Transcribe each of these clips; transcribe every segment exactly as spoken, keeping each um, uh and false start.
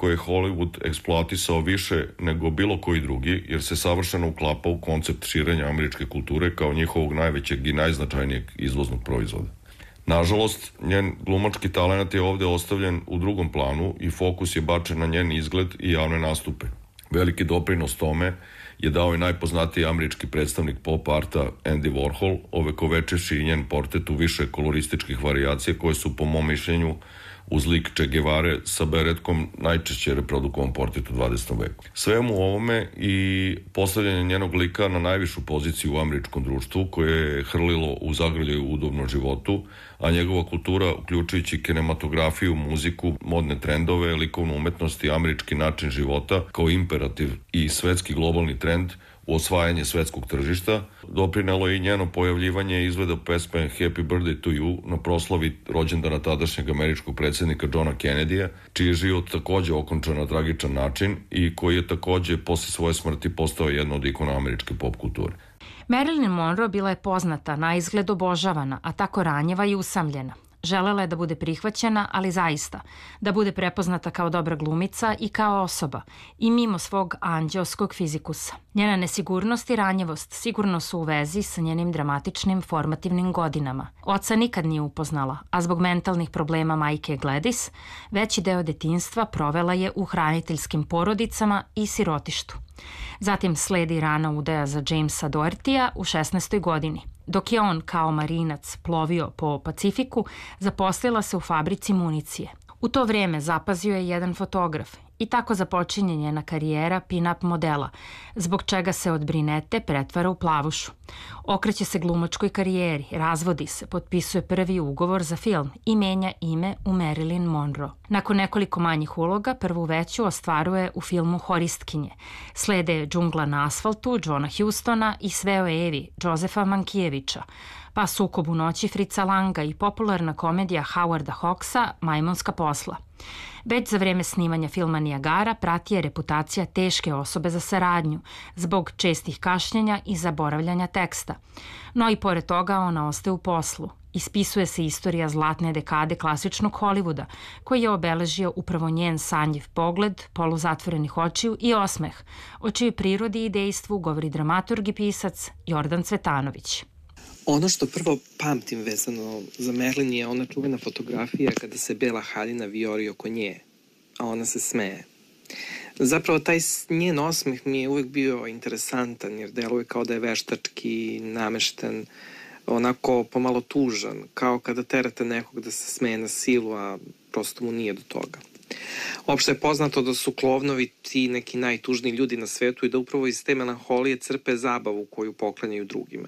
koje je Hollywood eksploatisao više nego bilo koji drugi, jer se savršeno uklapa u koncept širenja američke kulture kao njihovog najvećeg i najznačajnijeg izvoznog proizvoda. Nažalost, njen glumački talenat je ovde ostavljen u drugom planu i fokus je bačen na njen izgled i javne nastupe. Veliki doprinos tome je dao i najpoznatiji američki predstavnik pop arta Andy Warhol, ovekovečivši i njen portret u više kolorističkih varijacija koje su, po mom mišljenju, uz lik Che Guevare sa beretkom najčešće reprodukovan portret u dvadesetom veku. Svemu ovome i postavljanje njenog lika na najvišu poziciju u američkom društvu koje je hrlilo u zagrljaju udobnom životu, a njegova kultura, uključujući kinematografiju, muziku, modne trendove, likovnu umetnost i američki način života kao imperativ i svetski globalni trend u osvajanje svetskog tržišta, doprinelo je i njeno pojavljivanje i izveda pesme Happy Birthday to You na proslavi rođendana tadašnjeg američkog predsjednika Johna Kennedya, čiji je život takođe okončan na tragičan način i koji je takođe posle svoje smrti postao jedna od ikona američke pop kulture. Marilyn Monroe bila je poznata, na izgled obožavana, a tako ranjeva i usamljena. Želela je da bude prihvaćena, ali zaista, da bude prepoznata kao dobra glumica i kao osoba, i mimo svog anđeoskog fizikusa. Njena nesigurnost i ranjivost sigurno su u vezi sa njenim dramatičnim formativnim godinama. Oca nikad nije upoznala, a zbog mentalnih problema majke Gladys, veći deo detinjstva provela je u hraniteljskim porodicama i sirotištu. Zatim sledi rana udaja za Jamesa Dohertya u šesnaestoj godini. Dok je on kao marinac plovio po Pacifiku, zaposlila se u fabrici municije. U to vreme zapazio je jedan fotograf i tako započinje njena karijera pin-up modela, zbog čega se od brinete pretvara u plavušu. Okreće se glumačkoj karijeri, razvodi se, potpisuje prvi ugovor za film i menja ime u Marilyn Monroe. Nakon nekoliko manjih uloga, prvu veću ostvaruje u filmu Horistkinje. Slede Džungla na asfaltu Johna Hustona i Sve o Evi Josefa Mankijevića, pa Sukob u noći Fritza Langa i popularna komedija Howarda Hawksa Majmunska posla. Već za vreme snimanja filma Niagara prati je reputacija teške osobe za saradnju, zbog čestih kašnjenja i zaboravljanja teksta. No i pored toga ona ostaje u poslu. Ispisuje se istorija zlatne dekade klasičnog Hollywooda, koji je obeležio upravo njen sanjiv pogled, poluzatvorenih očiju i osmeh, o čijoj prirodi i dejstvu govori dramaturg i pisac Jordan Cvetanović. Ono što prvo pamtim vezano za Marilyn je ona čuvena fotografija kada se bela haljina vijori oko nje, a ona se smeje. Zapravo taj njen osmeh mi je uvek bio interesantan jer deluje kao da je veštački, namešten, onako pomalo tužan, kao kada terate nekog da se smeje na silu, a prosto mu nije do toga. Opšte je poznato da su klovnovi ti neki najtužniji ljudi na svetu i da upravo iz te melanholije crpe zabavu koju poklanjaju drugima.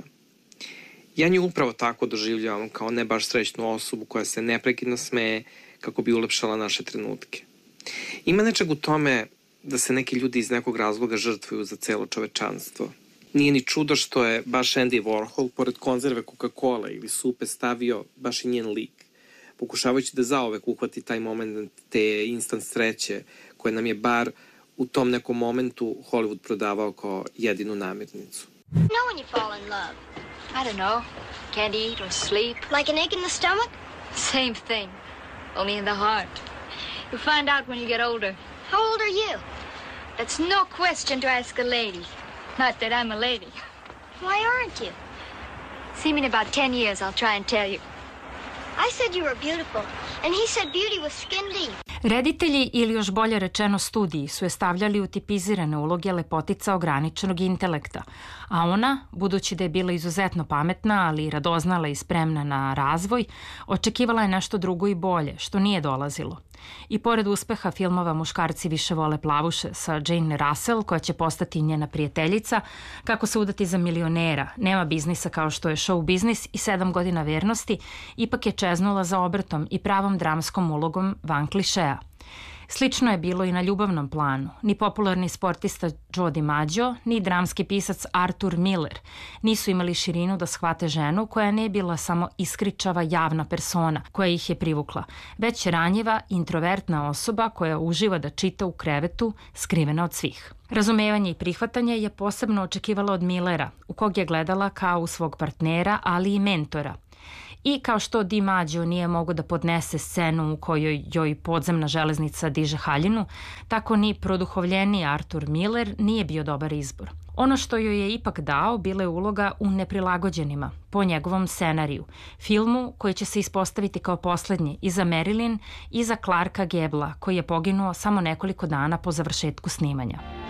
Ja nju upravo tako doživljavam kao ne baš srećnu osobu koja se neprekidno smeje kako bi ulepšala naše trenutke. Ima nečeg u tome da se neki ljudi iz nekog razloga žrtvuju za celo čovečanstvo. Nije ni čudo što je baš Andy Warhol pored konzerve Coca-Cola ili supe stavio baš i njen lik, pokušavajući da zaovek uhvati taj moment te instant sreće koje nam je bar u tom nekom momentu Hollywood prodavao kao jedinu namirnicu. Know when you fall in love? I don't know. Can't eat or sleep. Like an ache in the stomach? Same thing, only in the heart. You find out when you get older. How old are you? That's no question to ask a lady. Not that I'm a lady. Why aren't you? See me in about ten years, I'll try and tell you. I said you were beautiful, and he said beauty was skin deep. Reditelji, ili još bolje rečeno studiji, su je stavljali u tipizirane uloge lepotica ograničenog intelekta, a ona, budući da je bila izuzetno pametna, ali i radoznala i spremna na razvoj, očekivala je nešto drugo i bolje, što nije dolazilo. I pored uspeha filmova Muškarci više vole plavuše sa Jane Russell, koja će postati njena prijateljica, Kako se udati za milionera, Nema biznisa kao što je show biznis i Sedam godina vernosti, ipak je čeznula za obrtom i pravom dramskom ulogom van klišeja. Slično je bilo i na ljubavnom planu. Ni popularni sportista Joe DiMaggio, ni dramski pisac Arthur Miller nisu imali širinu da shvate ženu koja ne bila samo iskričava javna persona koja ih je privukla, već ranjiva, introvertna osoba koja uživa da čita u krevetu, skrivena od svih. Razumevanje i prihvatanje je posebno očekivala od Millera, u kog je gledala kao u svog partnera, ali i mentora. I kao što DiMaggio nije mogao da podnese scenu u kojoj joj podzemna železnica diže haljinu, tako ni produhovljeni Arthur Miller nije bio dobar izbor. Ono što joj je ipak dao bila je uloga u Neprilagođenima, po njegovom scenariju, filmu koji će se ispostaviti kao poslednji i za Marilyn i za Clarka Gabla, koji je poginuo samo nekoliko dana po završetku snimanja.